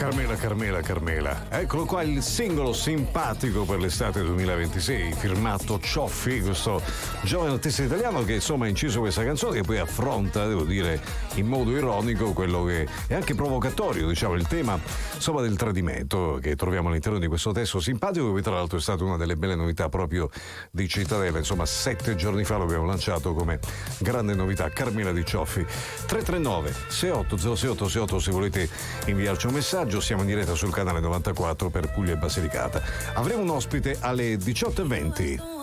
Carmela. Eccolo qua il singolo simpatico per l'estate 2026, firmato Cioffi, questo giovane artista italiano che insomma ha inciso questa canzone che poi affronta, devo dire, in modo ironico quello che è anche provocatorio, diciamo, il tema insomma del tradimento che troviamo all'interno di questo testo simpatico, che tra l'altro è stata una delle belle novità proprio di Cittadella, insomma 7 giorni fa lo abbiamo lanciato come grande novità. Carmela di Cioffi. 339 680688 se volete inviarci un messaggio, siamo in diretta sul canale 94 per Puglia e Basilicata. Avremo un ospite alle 18:20.